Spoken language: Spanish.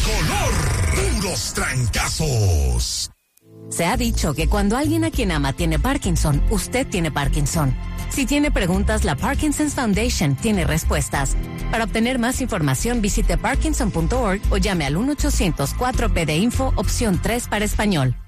color. Puros trancazos. Se ha dicho que cuando alguien a quien ama tiene Parkinson, usted tiene Parkinson. Si tiene preguntas, la Parkinson's Foundation tiene respuestas. Para obtener más información, visite parkinson.org o llame al 1-800-4PD-INFO, opción 3 para español.